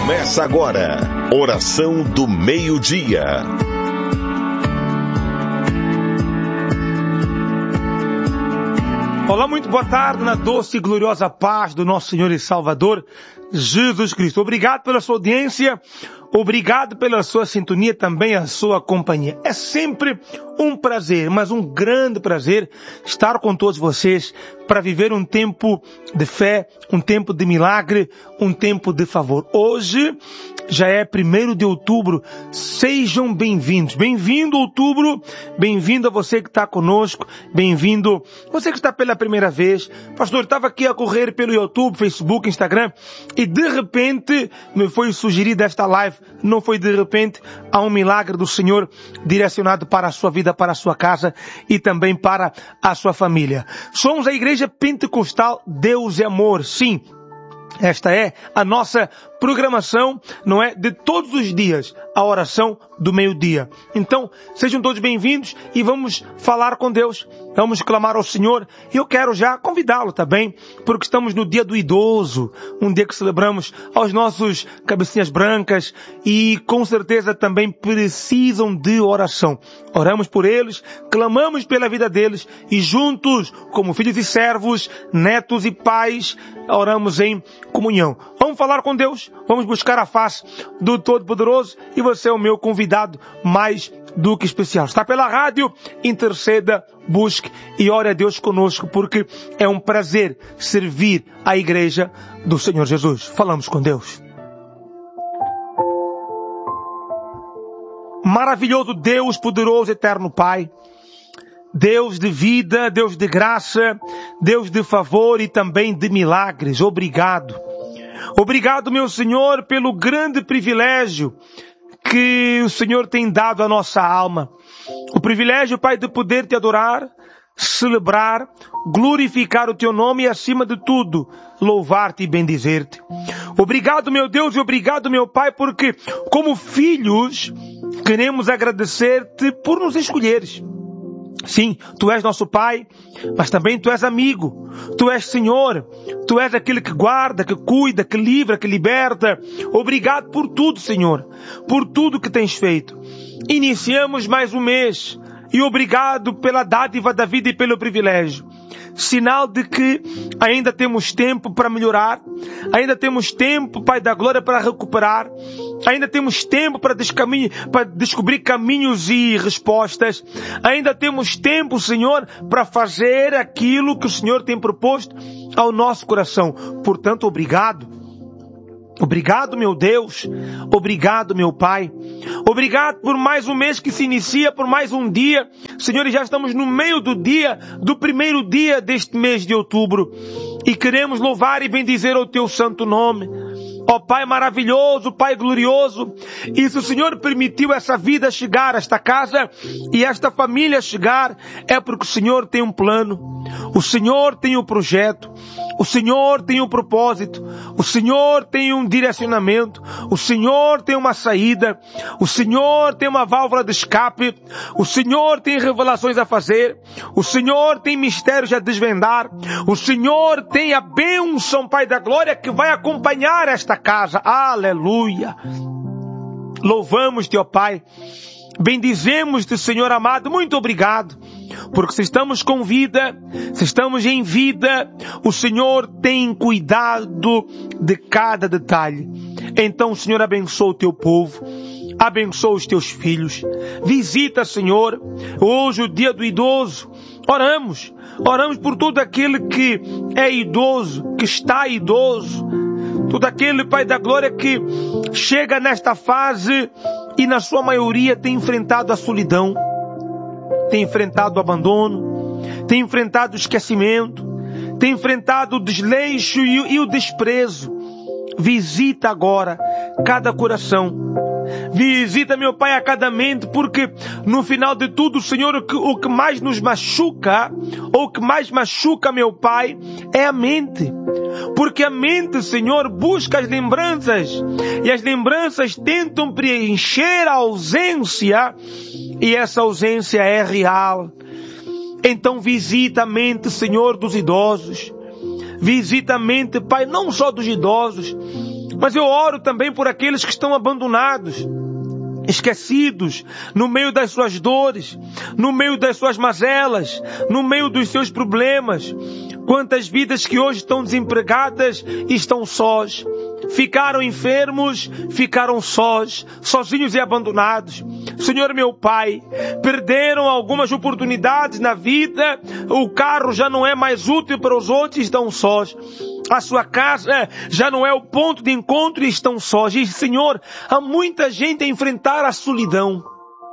Começa agora, Oração do Meio-Dia. Olá, muito boa tarde, na doce e gloriosa paz do nosso Senhor e Salvador, Jesus Cristo. Obrigado pela sua audiência, obrigado pela sua sintonia, também a sua companhia. É sempre um prazer, mas um grande prazer estar com todos vocês para viver um tempo de fé, um tempo de milagre, um tempo de favor. Hoje já é 1º de outubro, sejam bem-vindos. Bem-vindo outubro, bem-vindo a você que está conosco, bem-vindo você que está pela primeira vez. Pastor, estava aqui a correr pelo YouTube, Facebook, Instagram e de repente me foi sugerida esta live. Não foi de repente, há um milagre do Senhor direcionado para a sua vida, para a sua casa e também para a sua família. Somos a Igreja Pentecostal Deus é Amor, sim. Esta é a nossa programação, não é? De todos os dias, a oração do meio-dia. Então, sejam todos bem-vindos e vamos falar com Deus. Vamos clamar ao Senhor. E eu quero já convidá-lo também, porque estamos no dia do idoso, um dia que celebramos aos nossos cabecinhas brancas e com certeza também precisam de oração. Oramos por eles, clamamos pela vida deles e juntos, como filhos e servos, netos e pais, oramos em comunhão. Vamos falar com Deus, vamos buscar a face do Todo-Poderoso e você é o meu convidado mais do que especial. Está pela rádio, interceda, busque e ore a Deus conosco, porque é um prazer servir a Igreja do Senhor Jesus. Falamos com Deus. Maravilhoso Deus, poderoso, eterno Pai, Deus de vida, Deus de graça, Deus de favor e também de milagres. Obrigado. Obrigado, meu Senhor, pelo grande privilégio que o Senhor tem dado à nossa alma. O privilégio, Pai, de poder te adorar, celebrar, glorificar o teu nome e, acima de tudo, louvar-te e bendizer-te. Obrigado, meu Deus, e obrigado, meu Pai, porque, como filhos, queremos agradecer-te por nos escolheres. Sim, Tu és nosso Pai, mas também Tu és amigo, Tu és Senhor, Tu és aquele que guarda, que cuida, que livra, que liberta. Obrigado por tudo, Senhor, por tudo que tens feito. Iniciamos mais um mês e obrigado pela dádiva da vida e pelo privilégio. Sinal de que ainda temos tempo para melhorar, ainda temos tempo, Pai da Glória, para recuperar, ainda temos tempo para descobrir caminhos e respostas, ainda temos tempo, Senhor, para fazer aquilo que o Senhor tem proposto ao nosso coração. Portanto, obrigado. Obrigado, meu Deus. Obrigado, meu Pai. Obrigado por mais um mês que se inicia, por mais um dia. Senhor, já estamos no meio do primeiro dia deste mês de outubro. E queremos louvar e bendizer o Teu santo nome. Ó Pai maravilhoso, Pai glorioso. E se o Senhor permitiu essa vida chegar, esta casa e esta família chegar, é porque o Senhor tem um plano. O Senhor tem um projeto. O Senhor tem um propósito. O Senhor tem um direcionamento. O Senhor tem uma saída. O Senhor tem uma válvula de escape. O Senhor tem revelações a fazer. O Senhor tem mistérios a desvendar. O Senhor tem a bênção, Pai da Glória, que vai acompanhar esta casa. Aleluia! Louvamos-te, ó Pai. Bendizemos-te, Senhor amado. Muito obrigado. Porque se estamos com vida, se estamos em vida, o Senhor tem cuidado de cada detalhe. Então, Senhor, abençoa o Teu povo. Abençoa os Teus filhos. Visita, Senhor, hoje o dia do idoso. Oramos por todo aquele que é idoso, que está idoso. Todo aquele, Pai da Glória, que chega nesta fase e na sua maioria tem enfrentado a solidão, tem enfrentado o abandono, tem enfrentado o esquecimento, tem enfrentado o desleixo e o desprezo. Visita agora cada coração. Visita, meu Pai, a cada mente, porque no final de tudo, Senhor, o que mais nos machuca, ou o que mais machuca, meu Pai, é a mente. Porque a mente, Senhor, busca as lembranças, e as lembranças tentam preencher a ausência, e essa ausência é real. Então visita a mente, Senhor, dos idosos. Visita a mente, Pai, não só dos idosos, Mas eu oro também por aqueles que estão abandonados, esquecidos, no meio das suas dores, no meio das suas mazelas, no meio dos seus problemas. Quantas vidas que hoje estão desempregadas e estão sós. Ficaram enfermos, ficaram sós, sozinhos e abandonados. Senhor meu Pai, perderam algumas oportunidades na vida, o carro já não é mais útil para os outros e estão sós. A sua casa já não é o ponto de encontro e estão sós. E, Senhor, há muita gente a enfrentar a solidão.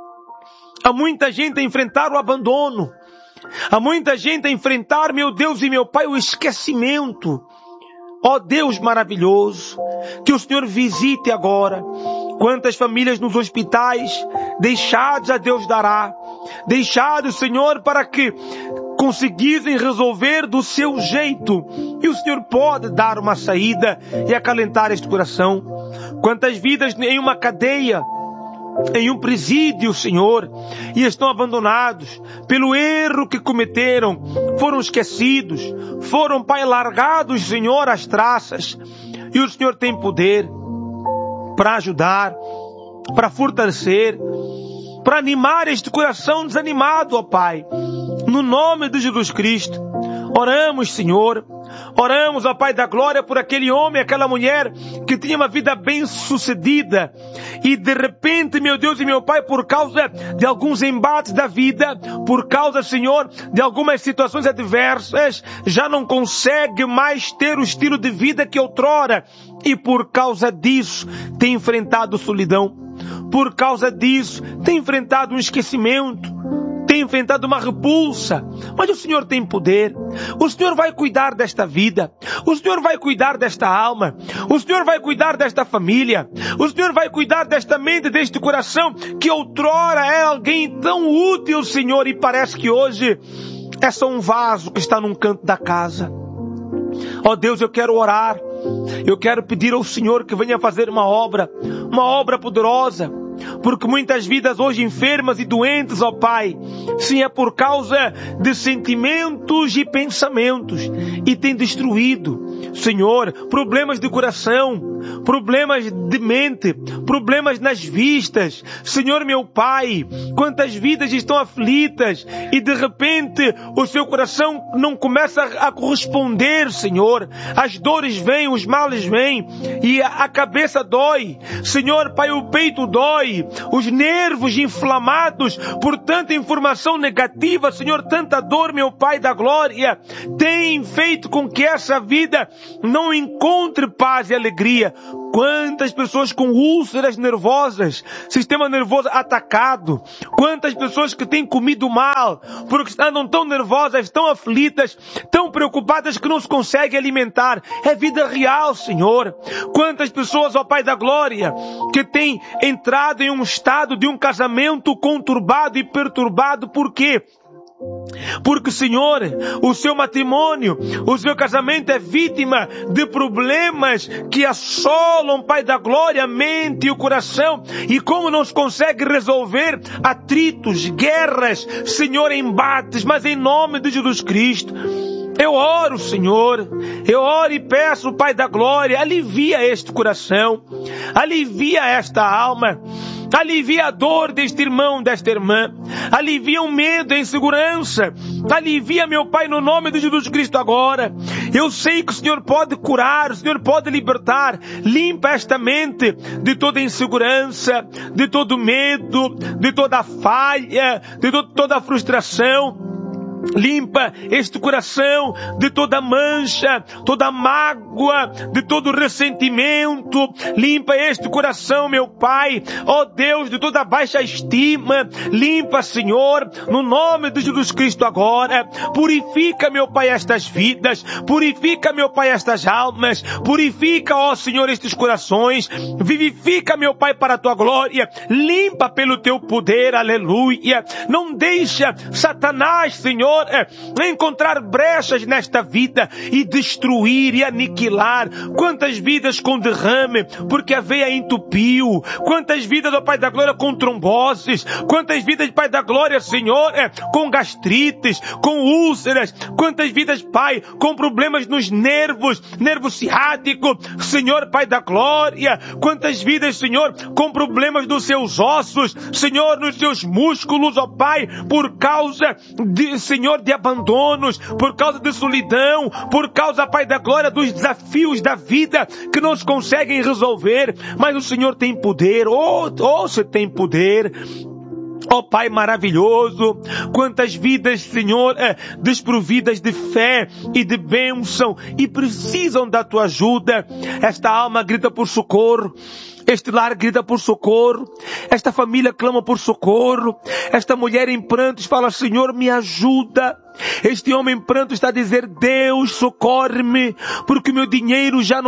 Há muita gente a enfrentar o abandono. Há muita gente a enfrentar, meu Deus e meu Pai, o esquecimento. Ó Deus maravilhoso, que o Senhor visite agora. Quantas famílias nos hospitais, deixados a Deus dará. Deixados, Senhor, para que conseguissem resolver do seu jeito. E o Senhor pode dar uma saída e acalentar este coração. Quantas vidas em uma cadeia, em um presídio, Senhor, e estão abandonados pelo erro que cometeram, foram esquecidos, foram, Pai, largados, Senhor, às traças. E o Senhor tem poder para ajudar, para fortalecer, para animar este coração desanimado, ó Pai. No nome de Jesus Cristo, oramos, Senhor. Oramos, ó Pai da glória, por aquele homem, aquela mulher que tinha uma vida bem-sucedida e de repente, meu Deus e meu Pai, por causa de alguns embates da vida, por causa, Senhor, de algumas situações adversas, já não consegue mais ter o estilo de vida que outrora e por causa disso tem enfrentado solidão, por causa disso tem enfrentado um esquecimento, tem enfrentado uma repulsa. Mas o Senhor tem poder. O Senhor vai cuidar desta vida. O Senhor vai cuidar desta alma. O Senhor vai cuidar desta família. O Senhor vai cuidar desta mente, deste coração, que outrora é alguém tão útil, Senhor, e parece que hoje é só um vaso que está num canto da casa. Ó Deus, eu quero orar. Eu quero pedir ao Senhor que venha fazer uma obra poderosa. Porque muitas vidas hoje enfermas e doentes, ó Pai, sim, é por causa de sentimentos e pensamentos e tem destruído, Senhor, problemas de coração, problemas de mente, problemas nas vistas. Senhor meu Pai, quantas vidas estão aflitas e de repente o seu coração não começa a corresponder, Senhor. As dores vêm, os males vêm e a cabeça dói. Senhor Pai, o peito dói. Os nervos inflamados por tanta informação negativa, Senhor, tanta dor, meu Pai da glória, tem feito com que essa vida não encontre paz e alegria. Quantas pessoas com úlceras nervosas, sistema nervoso atacado, quantas pessoas que têm comido mal, porque andam tão nervosas, tão aflitas, tão preocupadas que não se conseguem alimentar. É vida real, Senhor. Quantas pessoas, ó Pai da glória, que têm entrado em um estado de um casamento conturbado e perturbado. Por quê? Porque, Senhor, o seu matrimônio, o seu casamento é vítima de problemas que assolam, Pai da glória, a mente e o coração. E como não se consegue resolver atritos, guerras, Senhor, embates, mas em nome de Jesus Cristo, eu oro, Senhor, eu oro e peço, Pai da glória, alivia este coração, alivia esta alma, alivia a dor deste irmão, desta irmã, alivia o medo, a insegurança, alivia, meu Pai, no nome de Jesus Cristo agora. Eu sei que o Senhor pode curar, o Senhor pode libertar. Limpa esta mente de toda insegurança, de todo medo, de toda falha, de toda frustração. Limpa este coração de toda mancha, toda mágoa, de todo ressentimento. Limpa este coração, meu Pai, ó Deus, de toda baixa estima. Limpa, Senhor, no nome de Jesus Cristo agora. Purifica, meu Pai, estas vidas. Purifica, meu Pai, estas almas. Purifica, ó Senhor, estes corações. Vivifica, meu Pai, para a tua glória. Limpa pelo teu poder, aleluia. Não deixa Satanás, Senhor, Senhor, encontrar brechas nesta vida e destruir e aniquilar. Quantas vidas com derrame, porque a veia entupiu. Quantas vidas, ó Pai da Glória, com tromboses. Quantas vidas, Pai da Glória, Senhor, com gastrites, com úlceras. Quantas vidas, Pai, com problemas nos nervos, nervo ciático. Senhor, Pai da Glória, quantas vidas, Senhor, com problemas nos seus ossos, Senhor, nos seus músculos, ó Pai, por causa de, Senhor, de abandonos, por causa de solidão, por causa, Pai da Glória, dos desafios da vida que não se conseguem resolver, mas o Senhor tem poder. Você tem poder. Ó Pai maravilhoso, quantas vidas, Senhor, desprovidas de fé e de bênção e precisam da Tua ajuda. Esta alma grita por socorro. Este lar grita por socorro. Esta família clama por socorro. Esta mulher em prantos fala: Senhor, me ajuda. Este homem em pranto está a dizer: Deus, socorre-me, porque o meu dinheiro já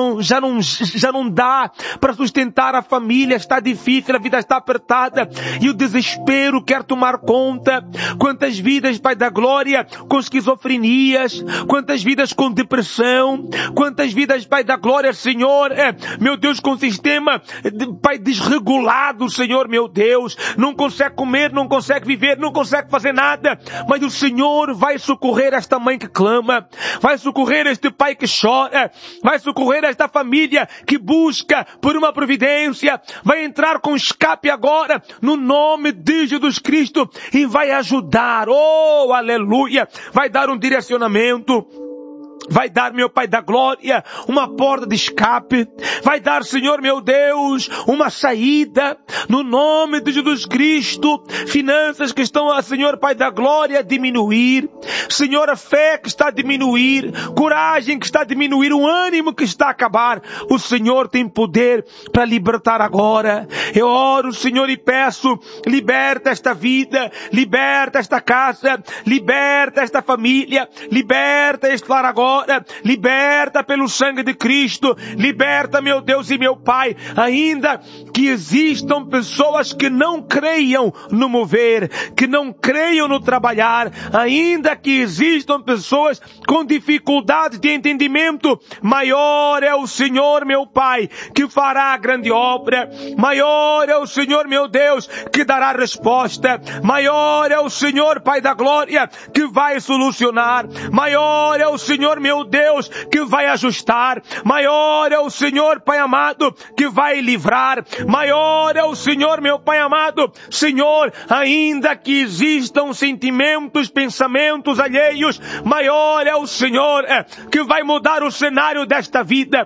não dá para sustentar a família. Está difícil, a vida está apertada e o desespero quer tomar conta. Quantas vidas, Pai da Glória, com esquizofrenias, quantas vidas com depressão, quantas vidas, Pai da Glória, Senhor, meu Deus, com sistema, Pai, desregulado, Senhor, meu Deus, não consegue comer, não consegue viver, não consegue fazer nada, mas o Senhor vai socorrer esta mãe que clama, vai socorrer este pai que chora, vai socorrer esta família que busca por uma providência, vai entrar com escape agora, no nome de Jesus Cristo, e vai ajudar, oh, aleluia, vai dar um direcionamento, vai dar, meu Pai da Glória, uma porta de escape. Vai dar, Senhor, meu Deus, uma saída. No nome de Jesus Cristo. Finanças que estão, Senhor, Pai da Glória, a diminuir. Senhor, a fé que está a diminuir. Coragem que está a diminuir. O ânimo que está a acabar. O Senhor tem poder para libertar agora. Eu oro, Senhor, e peço, liberta esta vida. Liberta esta casa. Liberta esta família. Liberta este lar agora. Liberta pelo sangue de Cristo, liberta, meu Deus e meu Pai, ainda que existam pessoas que não creiam no mover, que não creiam no trabalhar, ainda que existam pessoas com dificuldade de entendimento, maior é o Senhor, meu Pai, que fará a grande obra, maior é o Senhor, meu Deus, que dará resposta, maior é o Senhor, Pai da Glória, que vai solucionar, maior é o Senhor, meu Deus, que vai ajustar. Maior é o Senhor, Pai amado, que vai livrar. Maior é o Senhor, meu Pai amado. Senhor, ainda que existam sentimentos, pensamentos alheios, maior é o Senhor, que vai mudar o cenário desta vida.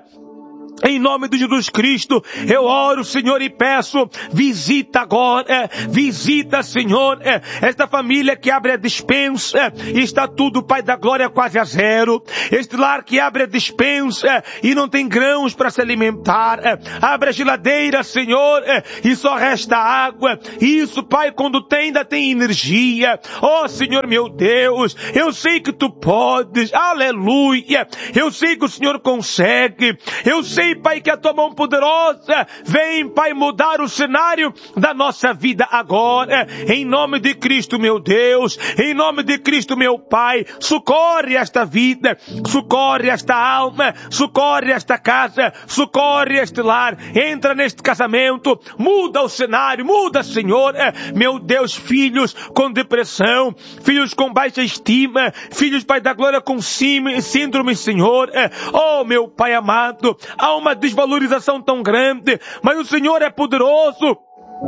Em nome de Jesus Cristo, eu oro, Senhor, e peço, visita agora, visita, Senhor, esta família que abre a despensa, e está tudo, Pai da Glória, quase a zero. Este lar que abre a despensa e não tem grãos para se alimentar. Abre a geladeira, Senhor, e só resta água. Isso, Pai, quando tem, ainda tem energia. Oh, Senhor, meu Deus, eu sei que Tu podes, aleluia. Eu sei que o Senhor consegue. Eu sei, Pai, que a Tua mão poderosa vem, Pai, mudar o cenário da nossa vida agora. Em nome de Cristo, meu Deus. Em nome de Cristo, meu Pai. Socorre esta vida. Socorre esta alma. Socorre esta casa. Socorre este lar. Entra neste casamento. Muda o cenário. Muda, Senhor. Meu Deus, filhos com depressão. Filhos com baixa estima. Filhos, Pai da Glória, com síndrome, Senhor. Oh, meu Pai amado. Há uma desvalorização tão grande, mas o Senhor é poderoso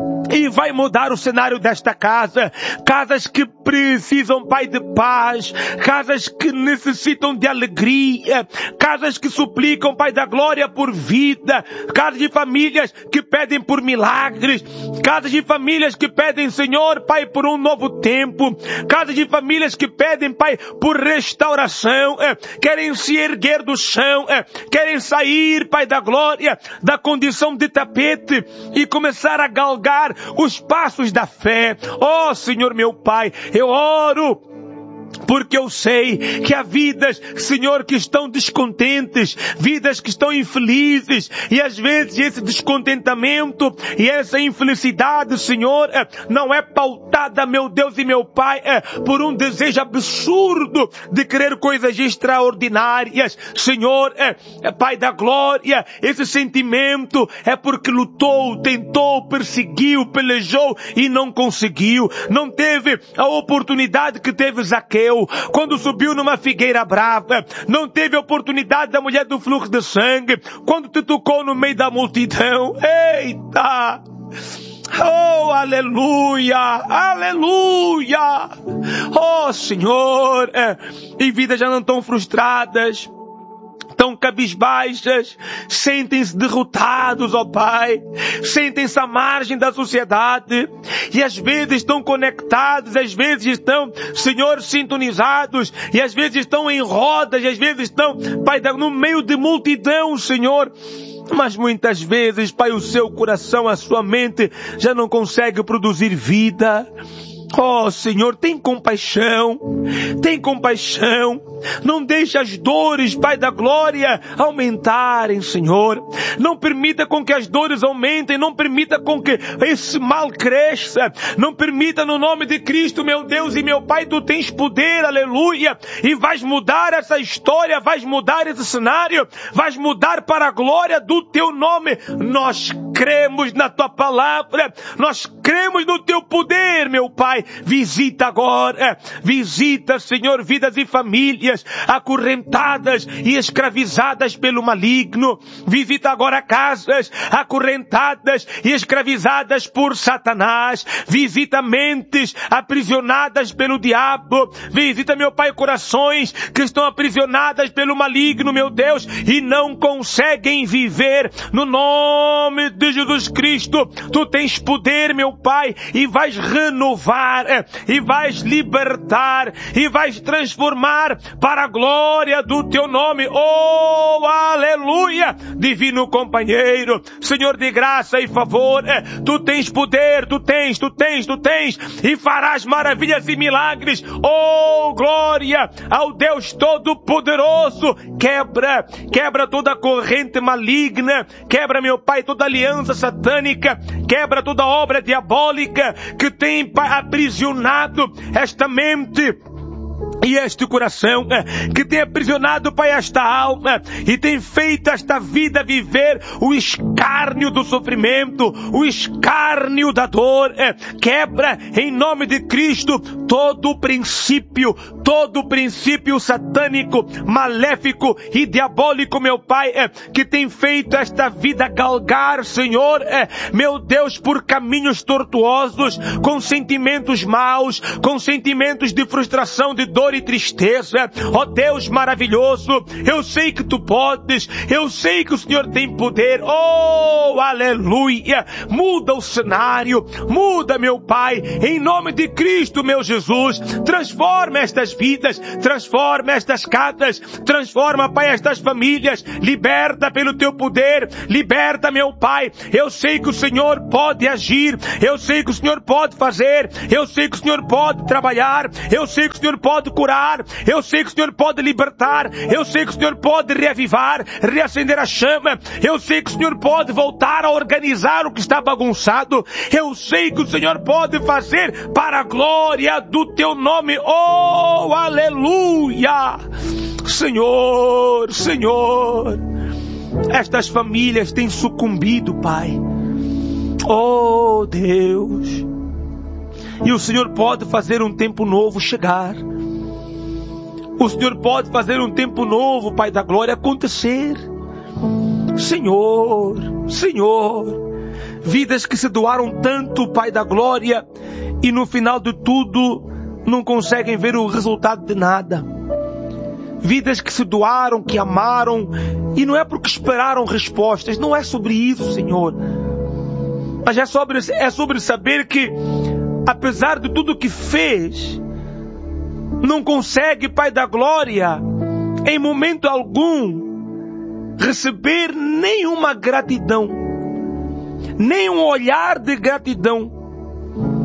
e vai mudar o cenário desta casa. Casas que precisam, Pai, de paz. Casas que necessitam de alegria. Casas que suplicam, Pai da Glória, por vida. Casas de famílias que pedem por milagres. Casas de famílias que pedem, Senhor, Pai, por um novo tempo. Casas de famílias que pedem, Pai, por restauração. Querem se erguer do chão. Querem sair, Pai da Glória, da condição de tapete e começar a galgar os passos da fé. Oh, Senhor, meu Pai, eu oro Porque eu sei que há vidas, Senhor, que estão descontentes, vidas que estão infelizes, e às vezes esse descontentamento e essa infelicidade, Senhor, não é pautada, meu Deus e meu Pai, por um desejo absurdo de querer coisas extraordinárias. Senhor, Pai da glória, esse sentimento é porque lutou, tentou, perseguiu, pelejou e não conseguiu. Não teve a oportunidade que teve Zaqueu quando subiu numa figueira brava. Não teve a oportunidade da mulher do fluxo de sangue quando te tocou no meio da multidão. Eita! Oh, aleluia! Aleluia! Oh, Senhor! E vidas já não estão frustradas, estão cabisbaixas, sentem-se derrotados, ó Pai, sentem-se à margem da sociedade, e às vezes estão conectados, às vezes estão, Senhor, sintonizados, e às vezes estão em rodas, e às vezes estão, Pai, no meio de multidão, Senhor, mas muitas vezes, Pai, o seu coração, a sua mente já não consegue produzir vida. Oh, Senhor, tem compaixão, não deixe as dores, Pai da glória, aumentarem, Senhor. Não permita com que as dores aumentem, não permita com que esse mal cresça, não permita no nome de Cristo, meu Deus e meu Pai, tu tens poder, aleluia, e vais mudar essa história, vais mudar esse cenário, vais mudar para a glória do teu nome. Nós cremos na tua palavra, nós cremos no teu poder, meu Pai. Visita agora, visita, Senhor, vidas e famílias acorrentadas e escravizadas pelo maligno. Visita agora casas acorrentadas e escravizadas por Satanás. Visita mentes aprisionadas pelo diabo. Visita, meu Pai, corações que estão aprisionadas pelo maligno, meu Deus, e não conseguem viver. No nome de Jesus Cristo, tu tens poder, meu Pai, e vais renovar, e vais libertar, e vais transformar para a glória do teu nome. Oh, aleluia! Divino companheiro, Senhor de graça e favor, tu tens poder, tu tens, e farás maravilhas e milagres. Oh, glória ao Deus Todo-Poderoso. Quebra toda corrente maligna, quebra, meu Pai, toda aliança satânica, quebra toda obra diabólica que tem aprisionado esta mente e este coração, que tem aprisionado, Pai, esta alma, e tem feito esta vida viver o escárnio do sofrimento, o escárnio da dor. Quebra em nome de Cristo todo princípio satânico, maléfico e diabólico, meu Pai, que tem feito esta vida galgar, Senhor, meu Deus, por caminhos tortuosos, com sentimentos maus, com sentimentos de frustração, de dor e tristeza. Ó Deus maravilhoso, eu sei que tu podes, eu sei que o Senhor tem poder. Oh, aleluia! Muda o cenário, muda, meu Pai, em nome de Cristo, meu Jesus. Transforma estas vidas, transforma estas casas, transforma, Pai, estas famílias. Liberta pelo teu poder, liberta, meu Pai. Eu sei que o Senhor pode agir, eu sei que o Senhor pode fazer, eu sei que o Senhor pode trabalhar, eu sei que o Senhor pode curar, eu sei que o Senhor pode libertar, eu sei que o Senhor pode reavivar, reacender a chama, eu sei que o Senhor pode voltar a organizar o que está bagunçado, eu sei que o Senhor pode fazer para a glória do teu nome. Oh, aleluia! Senhor, estas famílias têm sucumbido, Pai. Oh, Deus! E o Senhor pode fazer um tempo novo chegar. O Senhor pode fazer um tempo novo, Pai da glória, acontecer. Senhor, vidas que se doaram tanto, Pai da glória, e no final de tudo não conseguem ver o resultado de nada. Vidas que se doaram, que amaram, e não é porque esperaram respostas, não é sobre isso, Senhor. Mas é sobre saber que, apesar de tudo que fez, não consegue, Pai da glória, em momento algum, receber nenhuma gratidão, nem um olhar de gratidão.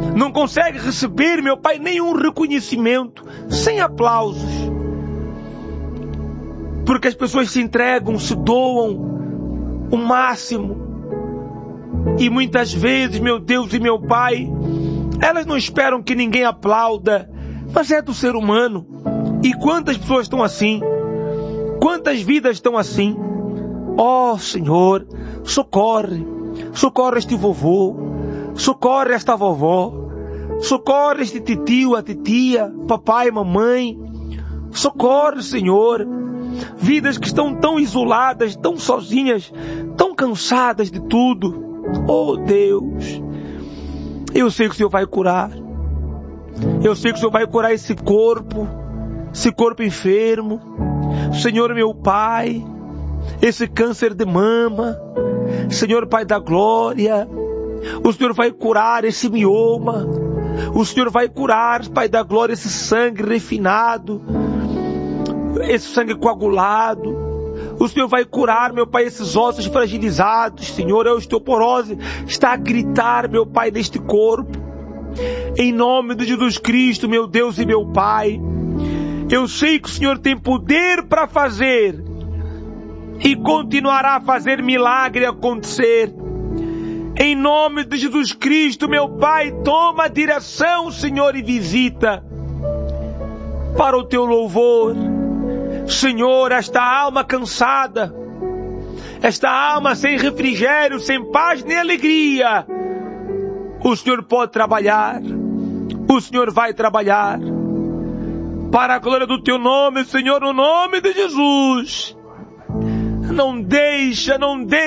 não consegue receber, meu Pai, nenhum reconhecimento, sem aplausos. Porque as pessoas se entregam, se doam o máximo. E muitas vezes, meu Deus e meu Pai, elas não esperam que ninguém aplauda, mas é do ser humano. E quantas pessoas estão assim? Quantas vidas estão assim? Ó Senhor, socorre este vovô, socorre esta vovó, socorre este titio, a titia, papai, mamãe, socorre, Senhor, vidas que estão tão isoladas, tão sozinhas, tão cansadas de tudo. Oh Deus, eu sei que o Senhor vai curar, eu sei que o Senhor vai curar esse corpo enfermo, Senhor meu Pai, esse câncer de mama, Senhor Pai da glória, o Senhor vai curar esse mioma, o Senhor vai curar, Pai da glória, esse sangue refinado, esse sangue coagulado, o Senhor vai curar, meu Pai, esses ossos fragilizados, Senhor, a osteoporose está a gritar, meu Pai, neste corpo, em nome de Jesus Cristo, meu Deus e meu Pai. Eu sei que o Senhor tem poder para fazer e continuará a fazer milagre acontecer. Em nome de Jesus Cristo, meu Pai, toma a direção, Senhor, e visita para o Teu louvor. Senhor, esta alma cansada, esta alma sem refrigério, sem paz nem alegria, o Senhor pode trabalhar, o Senhor vai trabalhar, para a glória do Teu nome, Senhor, no nome de Jesus. Não deixa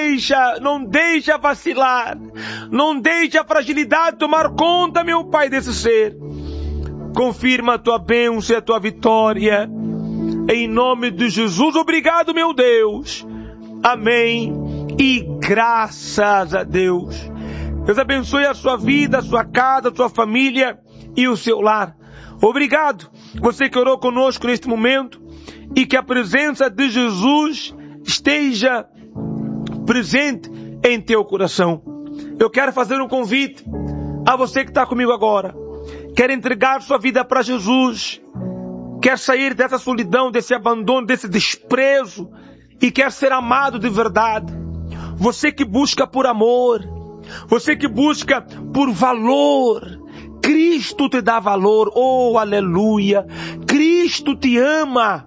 vacilar, não deixa a fragilidade tomar conta, meu Pai, desse ser. Confirma a Tua bênção e a Tua vitória, em nome de Jesus. Obrigado, meu Deus. Amém. E graças a Deus. Deus abençoe a sua vida, a sua casa, a sua família e o seu lar. Obrigado, você que orou conosco neste momento, e que a presença de Jesus esteja presente em teu coração. Eu quero fazer um convite a você que está comigo agora. Quer entregar sua vida para Jesus, quer sair dessa solidão, desse abandono, desse desprezo, e quer ser amado de verdade. Você que busca por amor, você que busca por valor, Cristo te dá valor. Oh, aleluia! Cristo te ama.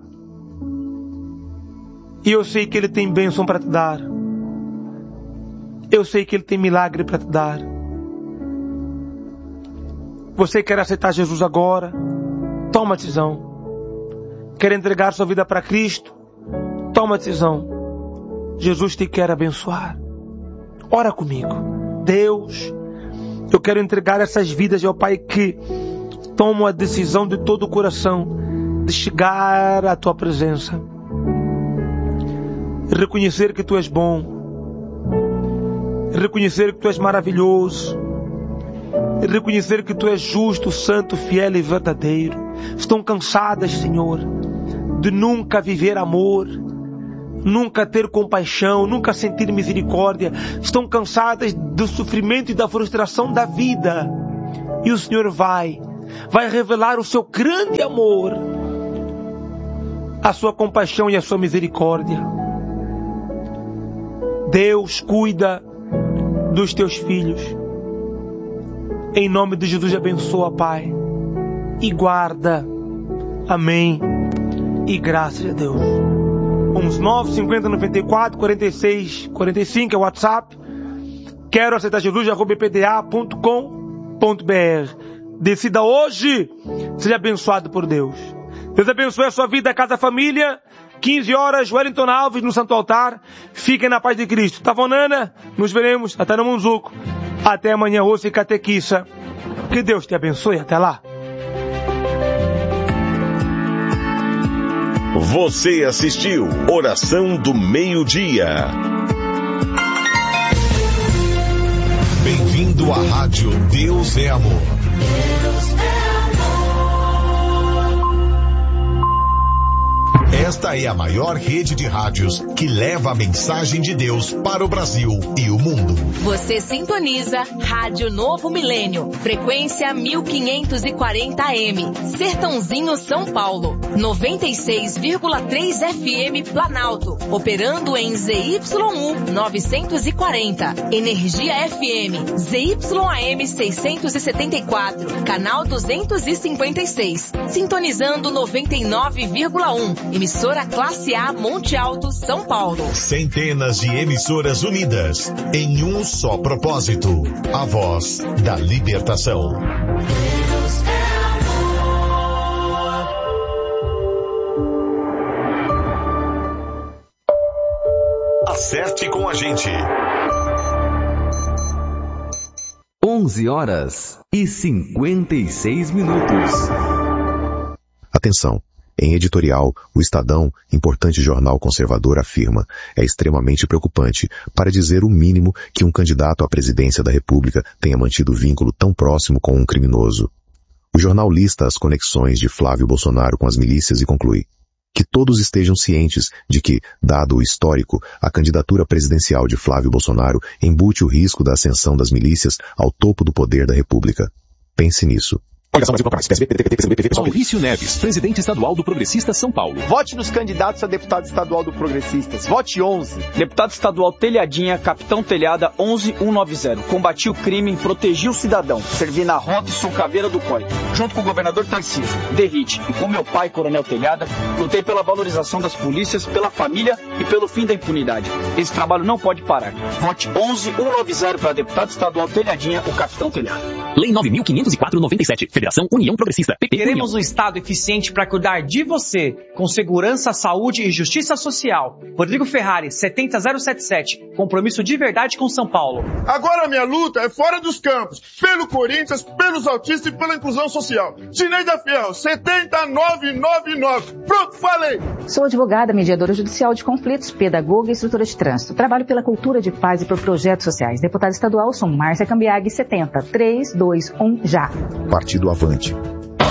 E eu sei que Ele tem bênção para te dar. Eu sei que Ele tem milagre para te dar. Você quer aceitar Jesus agora? Toma a decisão. Quer entregar sua vida para Cristo? Toma a decisão. Jesus te quer abençoar. Ora comigo. Deus, eu quero entregar essas vidas, meu Pai, que tomam a decisão de todo o coração de chegar à Tua presença. Reconhecer que Tu és bom. Reconhecer que Tu és maravilhoso. Reconhecer que Tu és justo, santo, fiel e verdadeiro. Estão cansadas, Senhor, de nunca viver amor, nunca ter compaixão, nunca sentir misericórdia. Estão cansadas do sofrimento e da frustração da vida. E o Senhor vai revelar o Seu grande amor, a Sua compaixão e a Sua misericórdia. Deus cuida dos Teus filhos. Em nome de Jesus, abençoa, Pai, e guarda. Amém. E graças a Deus. 950944645 é o WhatsApp. Quero aceitar Jesus, @pda.com.br. Decida hoje, seja abençoado por Deus. Deus abençoe a sua vida, a casa, a família. 15 horas, Wellington Alves no Santo Altar. Fiquem na paz de Cristo. Tavanana, nos veremos até no Munzuco. Até amanhã, ouça e catequiça. Que Deus te abençoe. Até lá. Você assistiu Oração do Meio-Dia. Bem-vindo à Rádio Deus é Amor. Deus é amor. Esta é a maior rede de rádios que leva a mensagem de Deus para o Brasil e o mundo. Você sintoniza Rádio Novo Milênio, frequência 1540 AM, Sertãozinho, São Paulo, 96,3 FM Planalto, operando em ZYU 940, Energia FM, ZYAM 674, canal 256, sintonizando 99,1, emissora Classe A Monte Alto, São Paulo. Centenas de emissoras unidas em um só propósito, a voz da libertação. Deus é amor. Acerte com a gente. 11h56. Atenção! Em editorial, o Estadão, importante jornal conservador, afirma: é extremamente preocupante, para dizer o mínimo, que um candidato à presidência da República tenha mantido vínculo tão próximo com um criminoso. O jornal lista as conexões de Flávio Bolsonaro com as milícias e conclui: que todos estejam cientes de que, dado o histórico, a candidatura presidencial de Flávio Bolsonaro embute o risco da ascensão das milícias ao topo do poder da República. Pense nisso. Maurício Neves, presidente estadual do Progressistas São Paulo. Vote nos candidatos a deputado estadual do Progressistas. Vote 11. Deputado estadual Telhadinha, Capitão Telhada 11190. Combati o crime, protegi o cidadão. Servi na rota e sou caveira do COI. Junto com o governador Tarcísio, Derrite e com meu pai, Coronel Telhada, lutei pela valorização das polícias, pela família e pelo fim da impunidade. Esse trabalho não pode parar. Vote 11190 para deputado estadual Telhadinha, o Capitão Telhada. Lei 9.504/97. Federação União Progressista. PP Queremos União. um Estado eficiente para cuidar de você, com segurança, saúde e justiça social. Rodrigo Ferrari, 70077. Compromisso de verdade com São Paulo. Agora minha luta é fora dos campos, pelo Corinthians, pelos autistas e pela inclusão social. Gineida Fiel, 70999. Pronto, falei! Sou advogada, mediadora judicial de conflitos, pedagoga e instrutora de trânsito. Trabalho pela cultura de paz e por projetos sociais. Deputada estadual, sou Márcia Cambiaghi, 70321 já. Partido Avante.